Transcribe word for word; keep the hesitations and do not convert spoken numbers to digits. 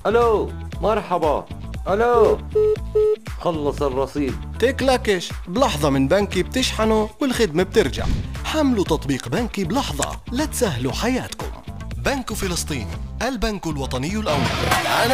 الو مرحبا. الو خلص الرصيد. تكلكش بلحظة من بنكي بتشحنوا والخدمة بترجع. حملوا تطبيق بنكي بلحظة لتسهلوا حياتكم. بنك فلسطين، البنك الوطني الأول. أنا